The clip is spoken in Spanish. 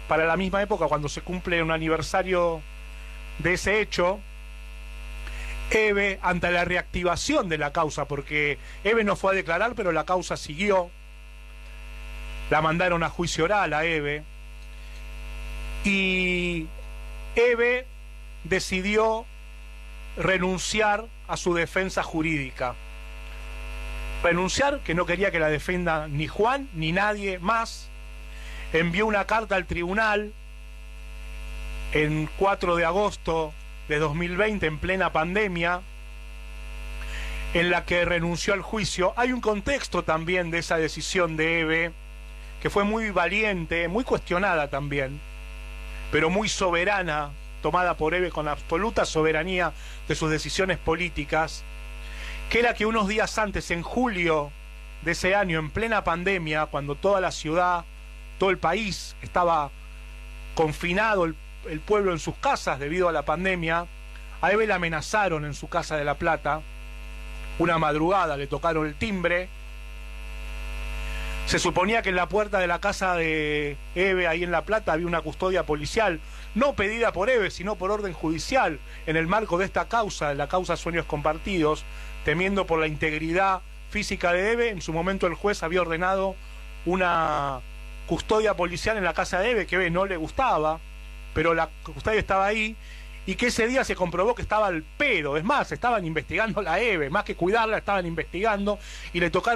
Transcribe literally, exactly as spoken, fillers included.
para la misma época, cuando se cumple un aniversario de ese hecho, Eve, ante la reactivación de la causa, porque Eve no fue a declarar, pero la causa siguió, la mandaron a juicio oral a Eve, y Eve decidió renunciar a su defensa jurídica. Renunciar, que no quería que la defienda ni Juan ni nadie más. Envió una carta al tribunal en cuatro de agosto de dos mil veinte, en plena pandemia, en la que renunció al juicio. Hay un contexto también de esa decisión de Eve, que fue muy valiente, muy cuestionada también, pero muy soberana, tomada por Eve con absoluta soberanía de sus decisiones políticas, que era que unos días antes, en julio de ese año, en plena pandemia, cuando toda la ciudad, todo el país estaba confinado, el, el pueblo en sus casas debido a la pandemia, a Eve la amenazaron en su casa de La Plata. Una madrugada le tocaron el timbre. Se suponía que en la puerta de la casa de Eve, ahí en La Plata, había una custodia policial, no pedida por Eve, sino por orden judicial, en el marco de esta causa, la causa Sueños Compartidos, temiendo por la integridad física de Eve. En su momento el juez había ordenado una custodia policial en la casa de Eve, que a Eve no le gustaba, pero la custodia estaba ahí, y que ese día se comprobó que estaba al pedo. Es más, estaban investigando a la Eve, más que cuidarla, estaban investigando, y le tocaron